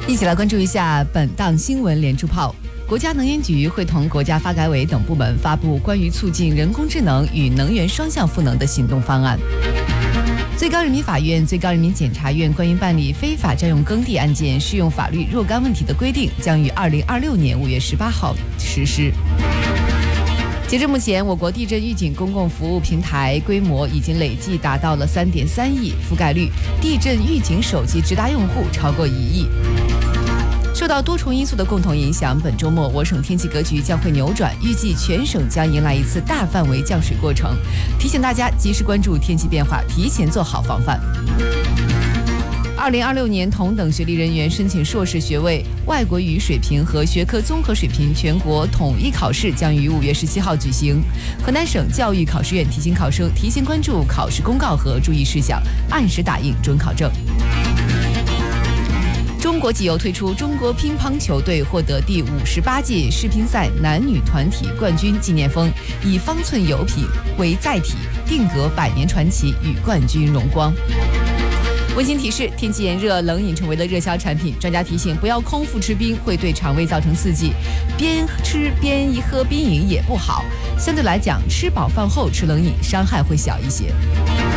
一起来关注一下本档新闻连珠炮。国家能源局会同国家发改委等部门发布关于促进人工智能与能源双向赋能的行动方案。最高人民法院、最高人民检察院关于办理非法占用耕地案件适用法律若干问题的规定将于2026年5月18号实施。截至目前，我国地震预警公共服务平台规模已经累计达到了3.3亿，覆盖率地震预警手机直达用户超过1亿。受到多重因素的共同影响，本周末我省天气格局将会扭转，预计全省将迎来一次大范围降水过程。提醒大家及时关注天气变化，提前做好防范。2026年同等学历人员申请硕士学位外国语水平和学科综合水平全国统一考试将于5月17号举行。河南省教育考试院提醒考生提前关注考试公告和注意事项，按时打印准考证。中国集邮推出中国乒乓球队获得第58届世乒赛男女团体冠军纪念封，以方寸油品为载体，定格100年传奇与冠军荣光。温馨提示：天气炎热，冷饮成为了热销产品。专家提醒，不要空腹吃冰，会对肠胃造成刺激。边吃边喝冰饮也不好。相对来讲，吃饱饭后吃冷饮伤害会小一些。